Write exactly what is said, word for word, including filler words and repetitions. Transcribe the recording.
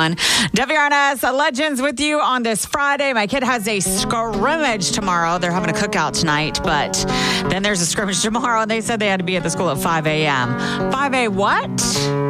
fun. W R N S Legends with you on this Friday. My kid has a scrimmage tomorrow. They're having a cookout tonight, but then there's a scrimmage tomorrow, and they said they had to be at the school at five a.m. five a what?